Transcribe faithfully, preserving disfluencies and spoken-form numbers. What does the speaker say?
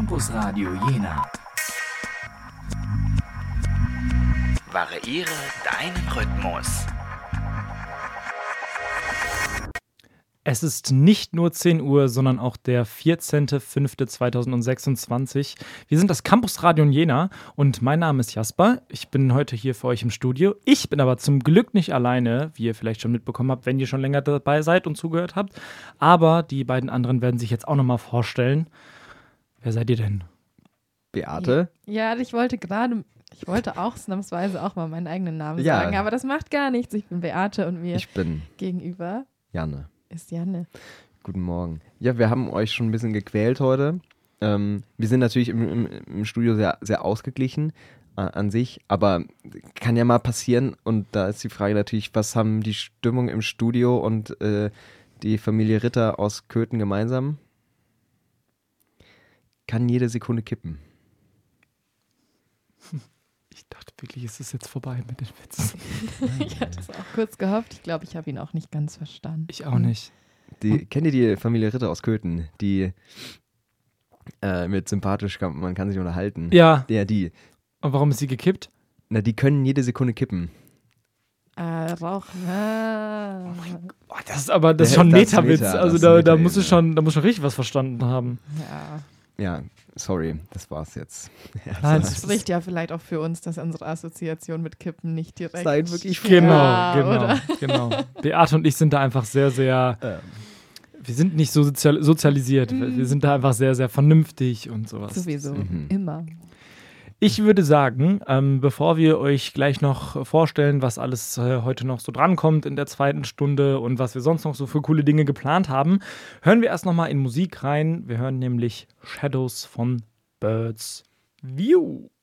Campus Radio Jena. Variiere deinen Rhythmus. Es ist nicht nur zehn Uhr, sondern auch der vierzehnter fünfter zweitausendsechsundzwanzig. Wir sind das Campus Radio in Jena und mein Name ist Jasper. Ich bin heute hier für euch im Studio. Ich bin aber zum Glück nicht alleine, wie ihr vielleicht schon mitbekommen habt, wenn ihr schon länger dabei seid und zugehört habt. Aber die beiden anderen werden sich jetzt auch nochmal vorstellen. Wer seid ihr denn? Beate? Ja, ich wollte gerade, ich wollte auch ausnahmsweise auch mal meinen eigenen Namen Ja. sagen, aber das macht gar nichts. Ich bin Beate und mir Ich bin gegenüber Janne. ist Janne. Guten Morgen. Ja, wir haben euch schon ein bisschen gequält heute. Ähm, wir sind natürlich im, im, im Studio sehr, sehr ausgeglichen äh, an sich, aber kann ja mal passieren. Und da ist die Frage natürlich, was haben die Stimmung im Studio und äh, die Familie Ritter aus Köthen gemeinsam? Kann jede Sekunde kippen. Ich dachte wirklich, ist es jetzt vorbei mit den Witzen. Ich hatte es auch kurz gehofft. Ich glaube, ich habe ihn auch nicht ganz verstanden. Ich auch nicht. Die, kennt ihr die Familie Ritter aus Köthen, die äh, mit sympathisch, kann, man kann sich unterhalten? Ja, Ja, die. und warum ist sie gekippt? Na, die können jede Sekunde kippen. Äh, Rauch. Ah. Oh, das ist aber das ist Ja, schon das ist Meta-Witz. Meta, das Also ist da, da, Meta-Ebene. musst du schon, da musst du schon richtig was verstanden haben. Ja. Ja, sorry, das war's jetzt. Ja, Nein, das Das spricht ja vielleicht auch für uns, dass unsere Assoziation mit Kippen nicht direkt. Seid wirklich froh. Genau, Ja, genau, oder? genau. Beate und ich sind da einfach sehr, sehr, Ähm, wir sind nicht so sozial, sozialisiert. Mhm. Wir sind da einfach sehr, sehr vernünftig und sowas. Sowieso. Mhm. Immer. Ich würde sagen, ähm, bevor wir euch gleich noch vorstellen, was alles äh, heute noch so drankommt in der zweiten Stunde und was wir sonst noch so für coole Dinge geplant haben, hören wir erst nochmal in Musik rein. Wir hören nämlich Shadows von Birds View.